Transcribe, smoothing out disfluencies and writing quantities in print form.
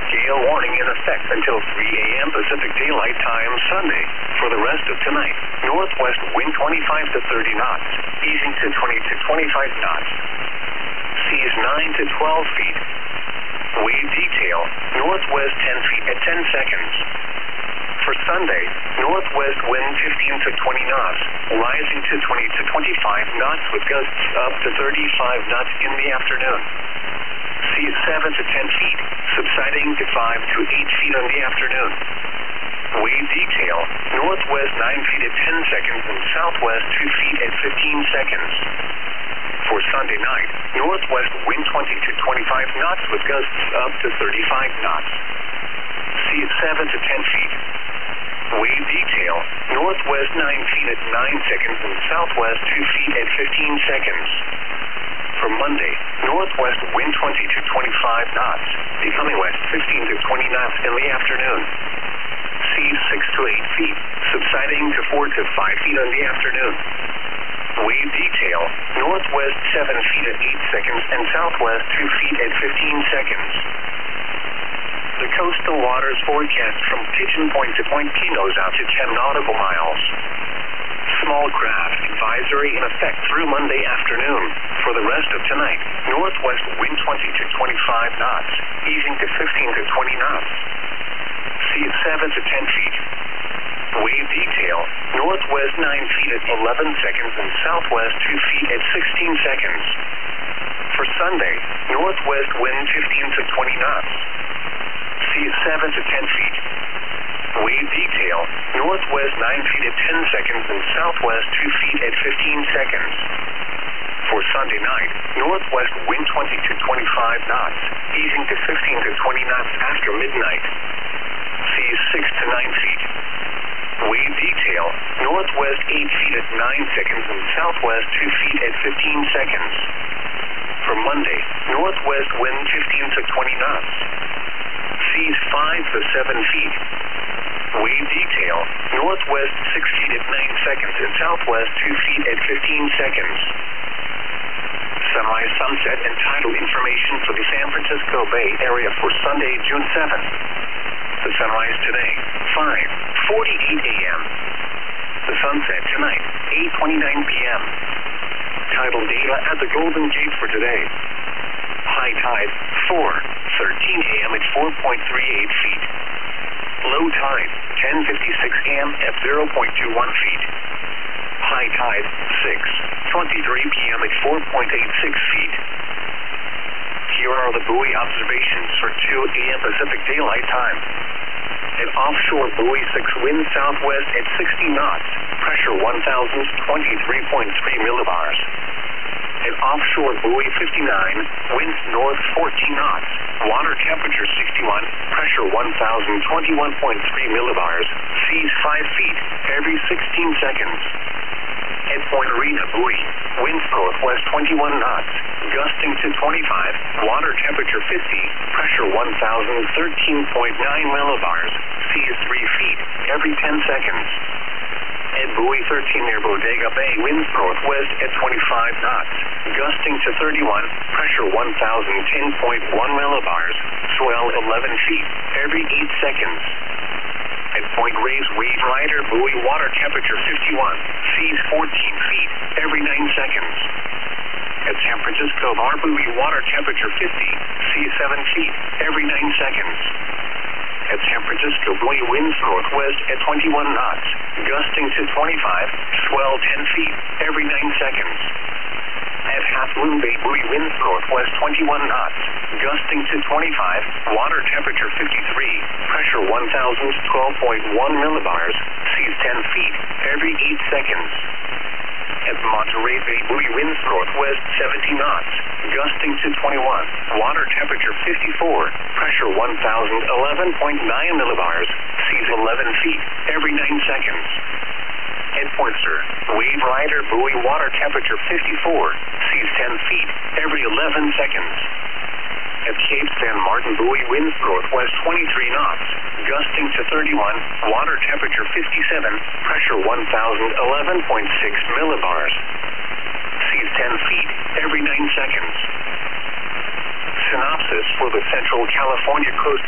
Gale warning in effect until 3 a.m. Pacific Daylight Time Sunday. For the rest of tonight, northwest wind 25 to 30 knots, easing to 20 to 25 knots. Seas 9 to 12 feet. Wave detail, northwest 10 feet at 10 seconds. For Sunday, northwest wind 15 to 20 knots, rising to 20 to 25 knots with gusts up to 35 knots in the afternoon. Seas 7 to 10 feet, subsiding to 5 to 8 feet in the afternoon. Wave detail, northwest 9 feet at 10 seconds and southwest 2 feet at 15 seconds. For Sunday night, northwest wind 20 to 25 knots with gusts up to 35 knots. Seas 7 to 10 feet. Wave detail, northwest 9 feet at 9 seconds and southwest 2 feet at 15 seconds. For Monday, northwest wind 20 to 25 knots, becoming west 15 to 20 knots in the afternoon. Seas 6 to 8 feet, subsiding to 4 to 5 feet in the afternoon. Wave detail, northwest 7 feet at 8 seconds and southwest 2 feet at 15 seconds. The coastal waters forecast from Pigeon Point to Point Pinos out to 10 nautical miles. Small craft advisory in effect through Monday afternoon. For the rest of tonight, northwest wind 20 to 25 knots, easing to 15 to 20 knots. Seas 7 to 10 feet. Wave detail, northwest 9 feet at 11 seconds and southwest 2 feet at 16 seconds. For Sunday, northwest wind 15 to 20 knots. Seas 7 to 10 feet. Wave detail, northwest 9 feet at 10 seconds and southwest 2 feet at 15 seconds. For Sunday night, northwest wind 20 to 25 knots, easing to 15 to 20 knots after midnight. Seas 6 to 9 feet. Wave detail, northwest 8 feet at 9 seconds and southwest 2 feet at 15 seconds. For Monday, northwest wind 15 to 20 knots. Seas 5 to 7 feet. Wave detail, northwest 6 feet at 9 seconds and southwest 2 feet at 15 seconds. Sunrise, sunset, and tidal information for the San Francisco Bay Area for Sunday, June 7th. The sunrise today, 5:48 a.m. The sunset tonight, 8:29 p.m. Tidal data at the Golden Gate for today. High tide, 4:13 a.m. at 4.38 feet. Low tide, 10:56 a.m. at 0.21 feet. High tide, 6:23 p.m. at 4.86 feet. Here are the buoy observations for 2 a.m. Pacific Daylight Time. An offshore buoy 6 wind southwest at 60 knots, pressure 1,023.3 millibars. An offshore buoy 59, winds north 14 knots, water temperature 61, pressure 1,021.3 millibars, seas 5 feet every 16 seconds. At Point Arena buoy, winds northwest 21 knots, gusting to 25, water temperature 50, pressure 1,013.9 millibars, seas 3 feet every 10 seconds. At buoy 13 near Bodega Bay, winds northwest at 25 knots, gusting to 31, pressure 1,010.1 millibars, swell 11 feet every 8 seconds. At Point Reyes Wave Rider buoy, water temperature 51, seas 14 feet every 9 seconds. At San Francisco Bar buoy, water temperature 50, seas 7 feet every 9 seconds. At San Francisco buoy, winds northwest at 21 knots, gusting to 25, swell 10 feet every 9 seconds. At Half Moon Bay buoy, winds northwest 21 knots, gusting to 25, water temperature 53, pressure 1,012.1 millibars, seas 10 feet every 8 seconds. At Monterey Bay buoy, winds northwest 70 knots, gusting to 21, water temperature 54, pressure 1,011.9 millibars, seas 11 feet every 9 seconds. At Pointer, Wave Rider buoy, water temperature 54, seas 10 feet every 11 seconds. At Cape San Martin buoy, winds northwest 23 knots, gusting to 31, water temperature 57, pressure 1,011.6 millibars, seas 10 feet every 9 seconds. Synopsis for the Central California coast.